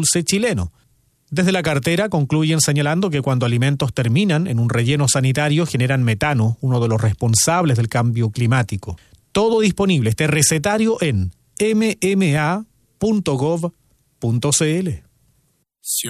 dulce chileno. Desde la cartera concluyen señalando que cuando alimentos terminan en un relleno sanitario generan metano, uno de los responsables del cambio climático. Todo disponible, este recetario en mma.gov.cl.